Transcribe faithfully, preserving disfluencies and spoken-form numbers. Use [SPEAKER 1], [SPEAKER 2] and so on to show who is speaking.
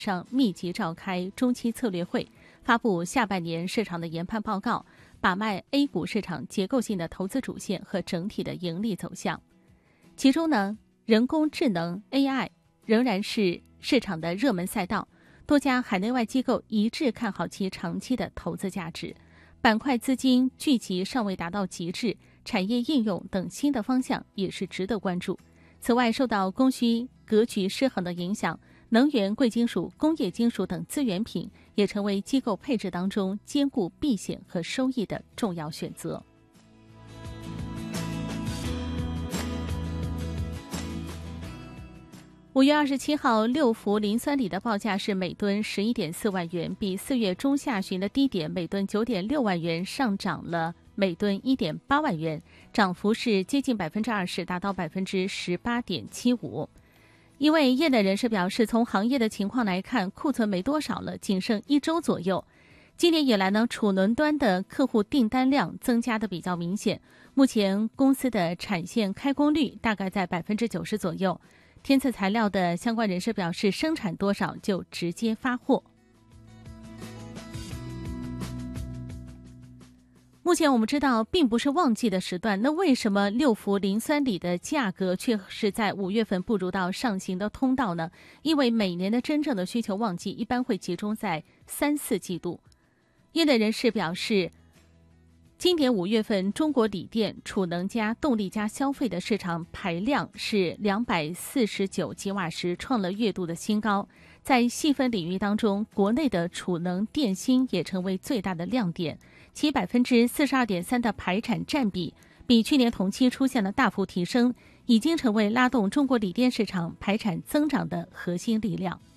[SPEAKER 1] 上密集召开中期策略会，发布下半年市场的研判报告，把脉 A 股市场结构性的投资主线和整体的盈利走向。其中呢，人工智能 A I 仍然是市场的热门赛道，多家海内外机构一致看好其长期的投资价值，板块资金聚集尚未达到极致，产业应用等新的方向也是值得关注。此外，受到供需格局失衡的影响，能源、贵金属、工业金属等资源品也成为机构配置当中兼顾避险和收益的重要选择。五月二十七号，六氟磷酸锂的报价是每吨十一点四万元，比四月中下旬的低点每吨九点六万元上涨了每吨一点八万元，涨幅是接近百分之二十，达到百分之十八点七五。一位业内人士表示，从行业的情况来看，库存没多少了，仅剩一周左右。今年以来呢，储能端的客户订单量增加的比较明显，目前公司的产线开工率大概在百分之九十左右。天赐材料的相关人士表示，生产多少就直接发货。目前我们知道并不是旺季的时段，那为什么六氟磷酸锂的价格却是在五月份步入到上行的通道呢？因为每年的真正的需求旺季一般会集中在三四季度。业内人士表示，今年五月份，中国锂电、储能加动力加消费的市场排量是两百四十九吉瓦时，创了月度的新高。在细分领域当中，国内的储能电芯也成为最大的亮点，其百分之四十二点三的排产占比，比去年同期出现了大幅提升，已经成为拉动中国锂电市场排产增长的核心力量。